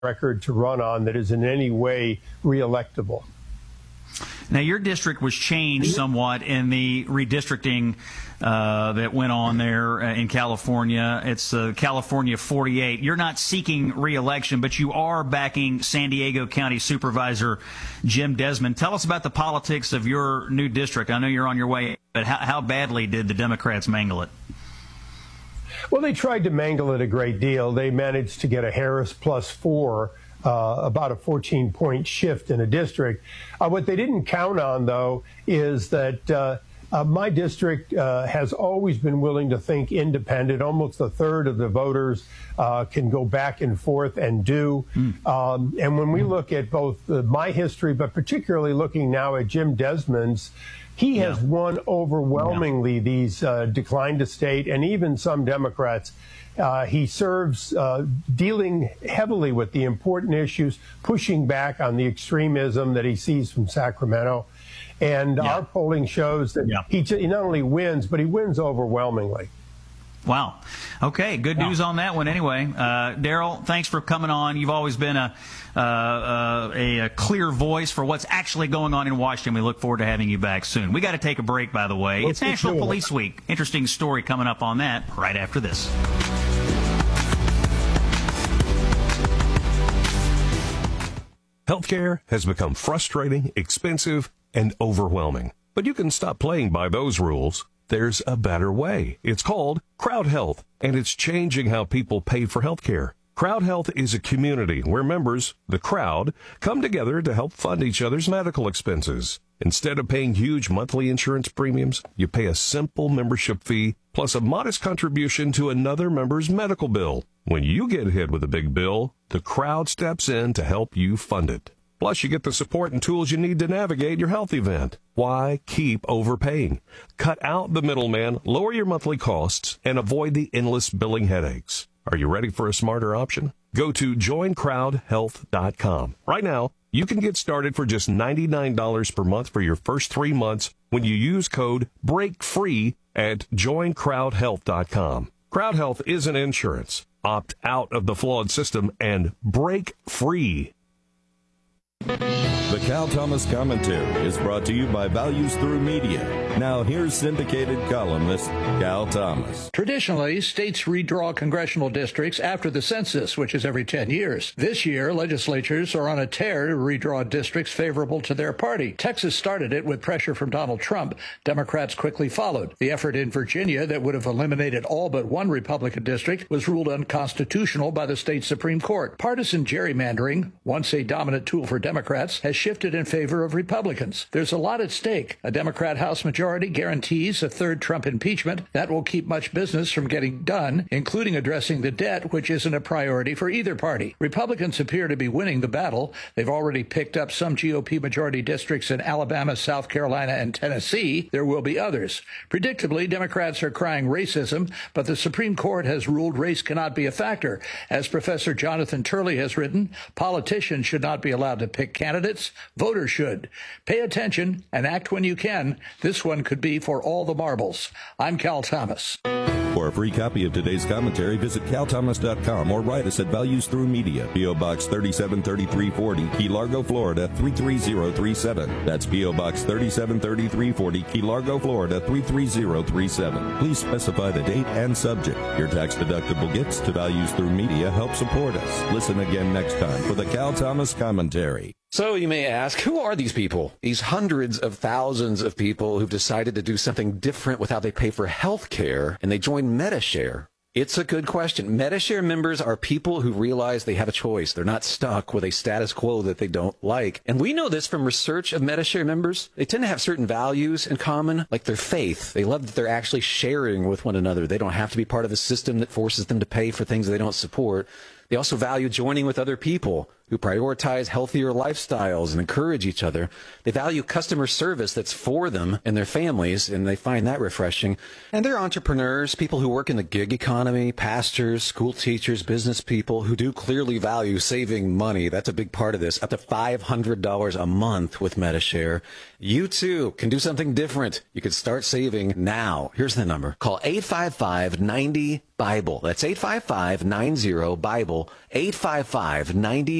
record to run on that is in any way reelectable. Now, your district was changed somewhat in the redistricting that went on there in California. It's California 48. You're not seeking re-election, but you are backing San Diego County Supervisor Jim Desmond. Tell us about the politics of your new district. I know you're on your way, but how badly did the Democrats mangle it? Well, they tried to mangle it a great deal. They managed to get a Harris +4. About a 14-point shift in a district. What they didn't count on, though, is that my district has always been willing to think independent. Almost a third of the voters can go back and forth and do. And when we look at both my history, but particularly looking now at Jim Desmond's, he has won overwhelmingly these decline to state, and even some Democrats. He serves dealing heavily with the important issues, pushing back on the extremism that he sees from Sacramento. And our polling shows that he not only wins, but he wins overwhelmingly. Wow. Okay, good news on that one anyway. Darrell, thanks for coming on. You've always been a clear voice for what's actually going on in Washington. We look forward to having you back soon. We got to take a break, by the way. It's National Police Week. Interesting story coming up on that right after this. Healthcare has become frustrating, expensive, and overwhelming. But you can stop playing by those rules. There's a better way. It's called Crowd Health, and it's changing how people pay for healthcare. Crowd Health is a community where members, the crowd, come together to help fund each other's medical expenses. Instead of paying huge monthly insurance premiums, you pay a simple membership fee plus a modest contribution to another member's medical bill. When you get hit with a big bill, the crowd steps in to help you fund it. Plus, you get the support and tools you need to navigate your health event. Why keep overpaying? Cut out the middleman, lower your monthly costs, and avoid the endless billing headaches. Are you ready for a smarter option? Go to joincrowdhealth.com. Right now, you can get started for just $99 per month for your first 3 months when you use code BREAKFREE at joincrowdhealth.com. Crowd Health isn't insurance. Opt out of the flawed system and break free. The Cal Thomas Commentary is brought to you by Values Through Media. Now here's syndicated columnist Cal Thomas. Traditionally, states redraw congressional districts after the census, which is every 10 years. This year, legislatures are on a tear to redraw districts favorable to their party. Texas started it with pressure from Donald Trump. Democrats quickly followed. The effort in Virginia that would have eliminated all but one Republican district was ruled unconstitutional by the state Supreme Court. Partisan gerrymandering, once a dominant tool for Democrats, has shifted in favor of Republicans. There's a lot at stake. A Democrat House majority guarantees a third Trump impeachment. That will keep much business from getting done, including addressing the debt, which isn't a priority for either party. Republicans appear to be winning the battle. They've already picked up some GOP majority districts in Alabama, South Carolina, and Tennessee. There will be others. Predictably, Democrats are crying racism, but the Supreme Court has ruled race cannot be a factor. As Professor Jonathan Turley has written, politicians should not be allowed to pick candidates. Voters should. Pay attention and act when you can. This one could be for all the marbles. I'm Cal Thomas. For a free copy of today's commentary, visit calthomas.com or write us at Values Through Media, P.O. Box 373340, Key Largo, Florida 33037. That's P.O. Box 373340, Key Largo, Florida 33037. Please specify the date and subject. Your tax-deductible gifts to Values Through Media help support us. Listen again next time for the Cal Thomas Commentary. So you may ask, who are these people? These hundreds of thousands of people who've decided to do something different with how they pay for health care, and they join Medi-Share. It's a good question. Medi-Share members are people who realize they have a choice. They're not stuck with a status quo that they don't like. And we know this from research of Medi-Share members. They tend to have certain values in common, like their faith. They love that they're actually sharing with one another. They don't have to be part of a system that forces them to pay for things they don't support. They also value joining with other people who prioritize healthier lifestyles and encourage each other. They value customer service that's for them and their families, and they find that refreshing. And they're entrepreneurs, people who work in the gig economy, pastors, school teachers, business people who do clearly value saving money. That's a big part of this. Up to $500 a month with Medi-Share. You too can do something different. You can start saving now. Here's the number. Call 855-90-BIBLE. That's 855-90-BIBLE. Call 855-90